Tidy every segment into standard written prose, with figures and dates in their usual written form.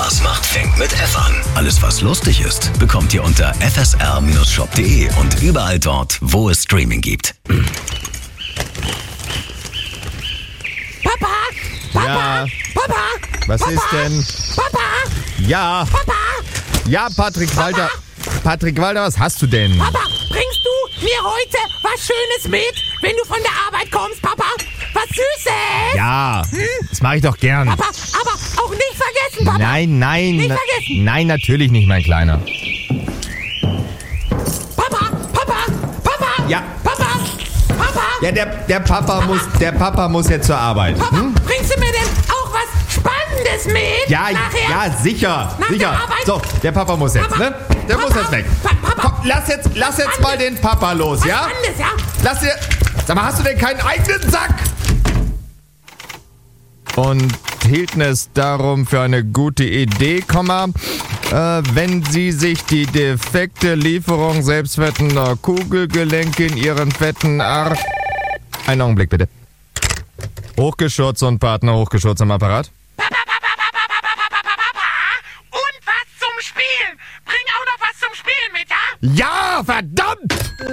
Spaß macht, fängt mit F an. Alles, was lustig ist, bekommt ihr unter fsr-shop.de und überall dort, wo es Streaming gibt. Papa! Papa! Ja. Papa! Was Papa, ist denn? Papa! Ja. Papa! Ja, Patrick Walter. Patrick Walter, was hast du denn? Papa, bringst du mir heute was Schönes mit, wenn du von der Arbeit kommst, Papa? Was Süßes? Ja, das mache ich doch gern. Papa, aber auch nicht vergessen, Papa. Nein. Nicht vergessen. Nein, natürlich nicht, mein Kleiner. Papa! Ja. Papa! Ja, der Papa muss jetzt zur Arbeit. Papa, bringst du mir denn auch was Spannendes mit? Ja, nachher? ja, sicher. Nach sicher. der Arbeit? So, der Papa muss jetzt, Papa, ne? Der muss jetzt weg. Papa. Komm, lass jetzt mal den Papa los, Was ja? Spannendes, ja? Lass dir. Sag mal, hast du denn keinen eigenen Sack? Und hielten es darum für eine gute Idee, wenn Sie sich die defekte Lieferung selbstfettender Kugelgelenke in Ihren fetten Arsch... Einen Augenblick, bitte. Hochgeschurz und Partner, Hochgeschurz am Apparat. Und was zum Spielen. Bring auch noch was zum Spielen mit, ja? Ja, verdammt!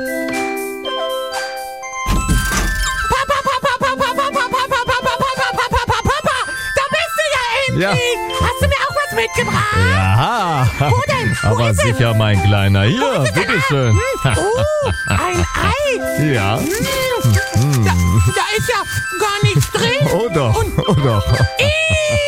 Papa, da bist du ja endlich. Ja. Hast du mir auch was mitgebracht? Ja, Wo denn? Wo aber ist es? sicher, mein Kleiner. Hier, bitteschön. Ein Ei. Ja, Da ist ja gar nichts drin. oh doch, Und oh doch.